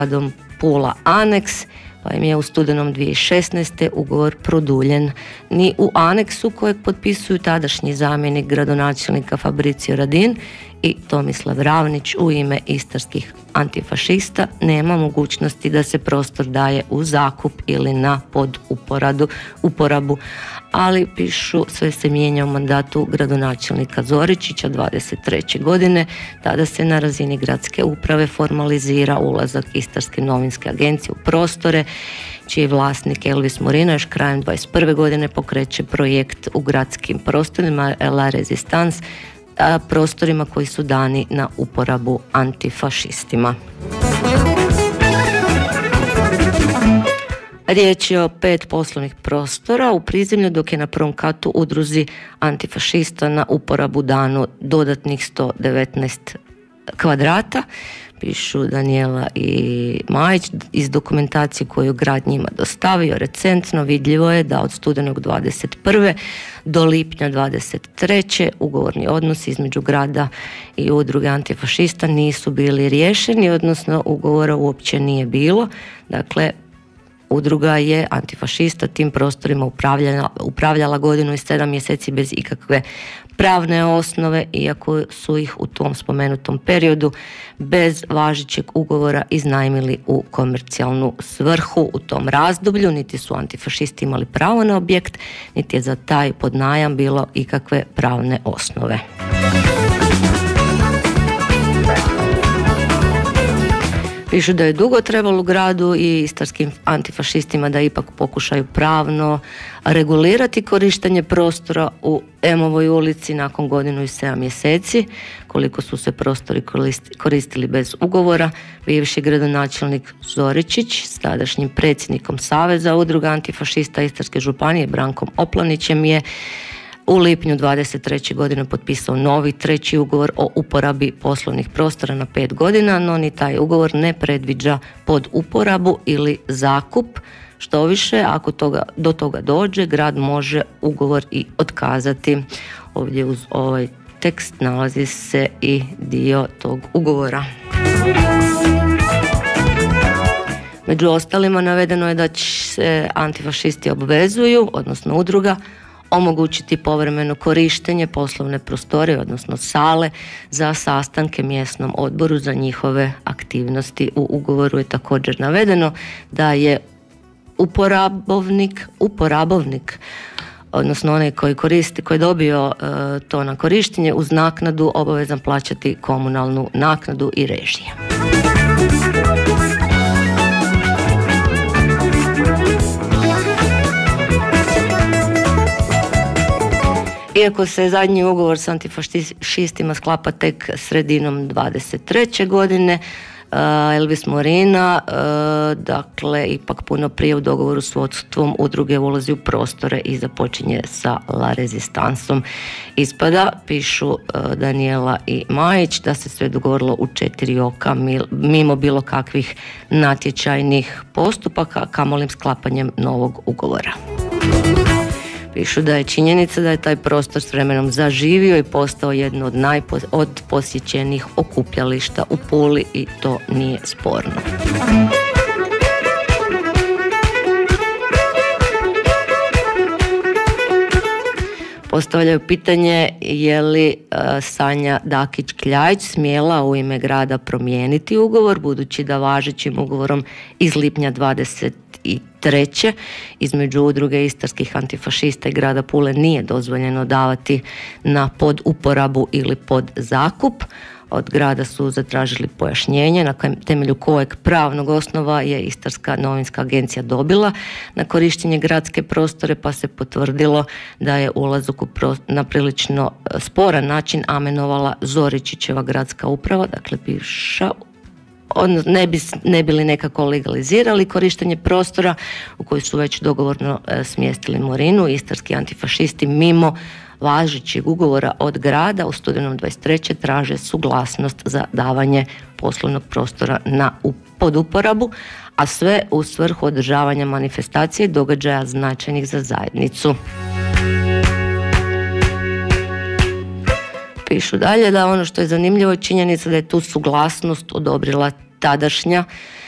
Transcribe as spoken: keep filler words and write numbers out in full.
gradom Pula aneks, pa im je u studenom dvije tisuće šesnaeste. ugovor produljen. Ni u aneksu kojeg potpisuju tadašnji zamjenik gradonačelnika Fabricio Radin i Tomislav Ravnić u ime istarskih antifašista nema mogućnosti da se prostor daje u zakup ili na poduporabu, uporabu, ali pišu sve se mijenja u mandatu gradonačelnika Zoričića dvadeset treće. godine. Tada se na razini gradske uprave formalizira ulazak Istarske novinske agencije u prostore, čiji vlasnik Elvis Morina još krajem dvadeset prve. godine pokreće projekt u gradskim prostorima La Resistance, a prostorima koji su dani na uporabu antifašistima. Riječ je o pet poslovnih prostora u prizemlju, dok je na prvom katu udruzi antifašista na uporabu dano dodatnih sto devetnaest kvadrata. Pišu Danijela i Majić. Iz dokumentacije koju grad njima dostavio recentno vidljivo je da od studenog dvadeset prve. do lipnja dvadeset treće. ugovorni odnosi između grada i udruge antifašista nisu bili riješeni, odnosno ugovora uopće nije bilo. Dakle, udruga je antifašista tim prostorima upravljala, upravljala godinu i sedam mjeseci bez ikakve pravne osnove, iako su ih u tom spomenutom periodu bez važećeg ugovora iznajmili u komercijalnu svrhu. U tom razdoblju niti su antifašisti imali pravo na objekt, niti je za taj podnajam bilo ikakve pravne osnove. Pišu da je dugo trebalo gradu i istarskim antifašistima da ipak pokušaju pravno regulirati korištenje prostora u Emovoj ulici nakon godinu i sedam mjeseci, koliko su se prostori koristili bez ugovora. Bivši gradonačelnik Zoričić s tadašnjim predsjednikom Saveza udruga antifašista Istarske županije Brankom Oplanićem je u lipnju dvadeset treće. godine potpisao novi treći ugovor o uporabi poslovnih prostora na pet godina, no ni taj ugovor ne predviđa pod uporabu ili zakup. Što više, ako toga, do toga dođe, grad može ugovor i otkazati. Ovdje uz ovaj tekst nalazi se i dio tog ugovora. Među ostalima navedeno je da će se antifašisti obvezuju, odnosno udruga, omogućiti povremeno korištenje poslovne prostorije, odnosno sale, za sastanke mjesnom odboru za njihove aktivnosti. U ugovoru je također navedeno da je uporabovnik, uporabovnik odnosno onaj koji koristi, koji je dobio e, to na korištenje, uz naknadu obavezan plaćati komunalnu naknadu i režije. Iako se zadnji ugovor s antifašistima sklapa tek sredinom dvadeset treće. godine, Elvis Morina, dakle, ipak puno prije u dogovoru s vodstvom udruge ulazi u prostore i započinje sa La Resistanceom. Ispada, pišu Danijela i Majić, da se sve dogovorilo u četiri oka, mimo bilo kakvih natječajnih postupaka, kamolim sklapanjem novog ugovora. Pišu da je činjenica da je taj prostor s vremenom zaživio i postao jedno od najposjećenijih okupljališta u Puli i to nije sporno. Postavljaju pitanje je li uh, Sanja Dakić-Kljajić smjela u ime grada promijeniti ugovor, budući da važećim ugovorom iz lipnja dvadeset treće. između udruge istarskih antifašista i grada Pule nije dozvoljeno davati na poduporabu ili pod zakup. Od grada su zatražili pojašnjenje na temelju kojeg pravnog osnova je Istarska novinska agencija dobila na korištenje gradske prostore, pa se potvrdilo da je ulazak na prilično sporan način amenovala Zoričićeva gradska uprava, dakle bivša, on ne bi, ne bili nekako legalizirali korištenje prostora u koji su već dogovorno e, smjestili Morinu. Istarski antifašisti mimo važećeg ugovora od grada u studenom dvadeset treće. traže suglasnost za davanje poslovnog prostora na poduporabu, a sve u svrhu održavanja manifestacije i događaja značajnih za zajednicu. Pišu dalje da ono što je zanimljivo je činjenica da je tu suglasnost odobrila tadašnja